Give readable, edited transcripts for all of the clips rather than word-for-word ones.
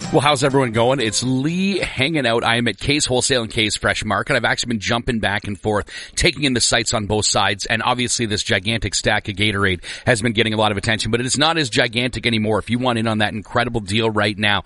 Well, how's everyone going? It's Lee hanging out. I am at K's Wholesale and K's Fresh Market. I've actually been jumping back and forth, taking in the sights on both sides, and obviously this gigantic stack of Gatorade has been getting a lot of attention, but it is not as gigantic anymore. If you want in on that incredible deal right now,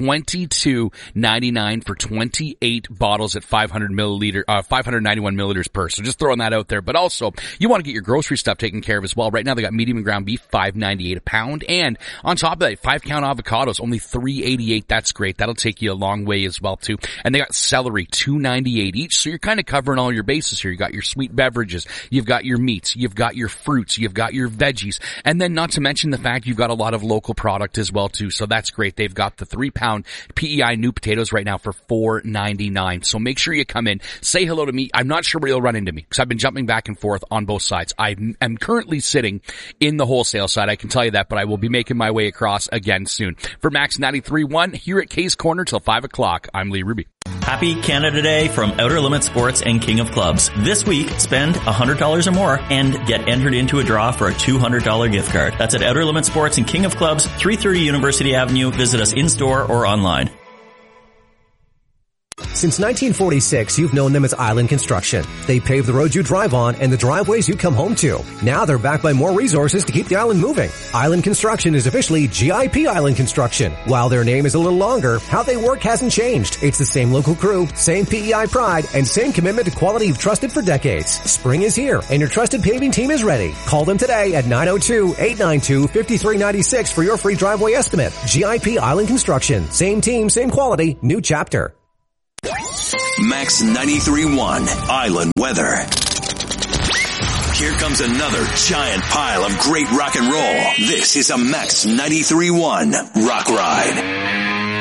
$22.99 for 28 bottles at 591 milliliters per. So just throwing that out there. But also, you want to get your grocery stuff taken care of as well. Right now, they got medium and ground beef, $5.98 a pound, and on top of that, 5-count avocados, only $3.88. That's great. That'll take you a long way as well, too. And they got celery, $2.98 each. So you're kind of covering all your bases here. You got your sweet beverages. You've got your meats. You've got your fruits. You've got your veggies. And then not to mention the fact you've got a lot of local product as well, too. So that's great. They've got the 3-pound PEI new potatoes right now for $4.99. So make sure you come in. Say hello to me. I'm not sure where you'll run into me because I've been jumping back and forth on both sides. I am currently sitting in the wholesale side. I can tell you that, but I will be making my way across again soon. For Max 93.1, here at K's Corner till 5 o'clock. I'm Lee Ruby. Happy Canada Day from Outer Limit Sports and King of Clubs. This week, spend $100 or more and get entered into a draw for a $200 gift card. That's at Outer Limit Sports and King of Clubs, 330 University Avenue. Visit us in-store or online. Since 1946, you've known them as Island Construction. They pave the roads you drive on and the driveways you come home to. Now they're backed by more resources to keep the island moving. Island Construction is officially GIP Island Construction. While their name is a little longer, how they work hasn't changed. It's the same local crew, same PEI pride, and same commitment to quality you've trusted for decades. Spring is here, and your trusted paving team is ready. Call them today at 902-892-5396 for your free driveway estimate. GIP Island Construction. Same team, same quality, new chapter. Max 93.1 Island Weather. Here comes another giant pile of great rock and roll. This is a Max 93.1 Rock Ride.